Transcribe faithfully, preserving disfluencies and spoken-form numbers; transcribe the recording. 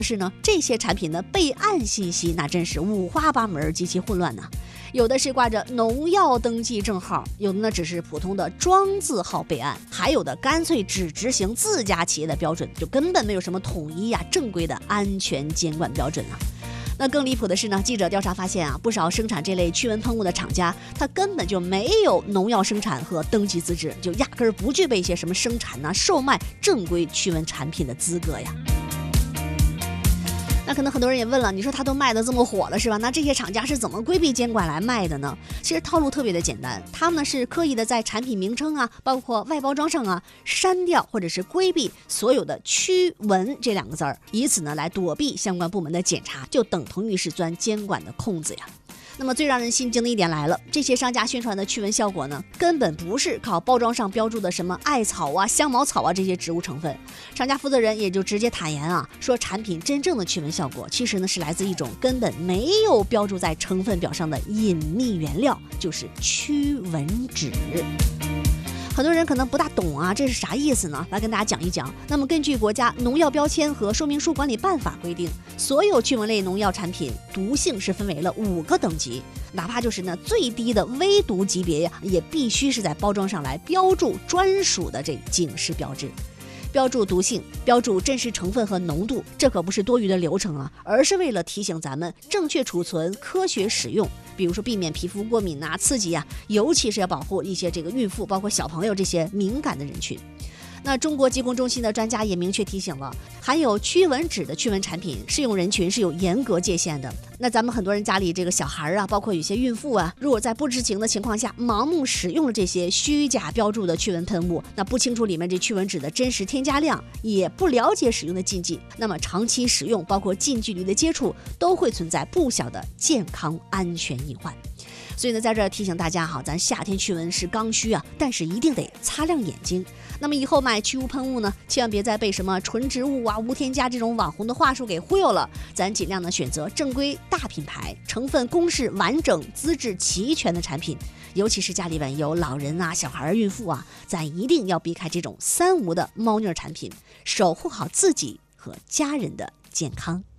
是呢，这些产品的备案信息那真是五花八门，极其混乱呢。有的是挂着农药登记证号，有的呢只是普通的庄字号备案，还有的干脆只执行自家企业的标准，就根本没有什么统一呀、啊、正规的安全监管标准啊。那更离谱的是呢，记者调查发现啊，不少生产这类驱蚊喷雾的厂家，它根本就没有农药生产和登记资质，就压根儿不具备一些什么生产啊、售卖正规驱蚊产品的资格呀。那可能很多人也问了，你说它都卖得这么火了是吧？那这些厂家是怎么规避监管来卖的呢？其实套路特别的简单，他们呢是刻意的在产品名称啊，包括外包装上啊，删掉或者是规避所有的驱蚊这两个字儿，以此呢来躲避相关部门的检查，就等同于是钻监管的空子呀。那么最让人心惊的一点来了，这些商家宣传的驱蚊效果呢，根本不是靠包装上标注的什么艾草啊、香茅草啊这些植物成分。厂家负责人也就直接坦言啊，说产品真正的驱蚊效果，其实呢是来自一种根本没有标注在成分表上的隐秘原料，就是驱蚊酯。很多人可能不大懂啊，这是啥意思呢？来跟大家讲一讲。那么根据国家农药标签和说明书管理办法规定，所有驱蚊类农药产品毒性是分为了五个等级，哪怕就是呢最低的微毒级别呀，也必须是在包装上来标注专属的这警示标志。标注毒性，标注真实成分和浓度，这可不是多余的流程啊，而是为了提醒咱们正确储存、科学使用。比如说避免皮肤过敏啊、刺激啊，尤其是要保护一些这个孕妇，包括小朋友这些敏感的人群。那中国疾控中心的专家也明确提醒了，含有驱蚊酯的驱蚊产品适用人群是有严格界限的。那咱们很多人家里这个小孩啊，包括有些孕妇啊，如果在不知情的情况下盲目使用了这些虚假标注的驱蚊喷雾，那不清楚里面这驱蚊酯的真实添加量，也不了解使用的禁忌，那么长期使用包括近距离的接触都会存在不小的健康安全隐患。所以呢，在这儿提醒大家哈，咱夏天驱蚊是刚需啊，但是一定得擦亮眼睛。那么以后买驱蚊喷雾呢，千万别再被什么纯植物啊、无添加这种网红的话术给忽悠了。咱尽量呢选择正规大品牌、成分公式完整、资质齐全的产品。尤其是家里边有老人啊、小孩、孕妇啊，咱一定要避开这种三无的猫腻产品，守护好自己和家人的健康。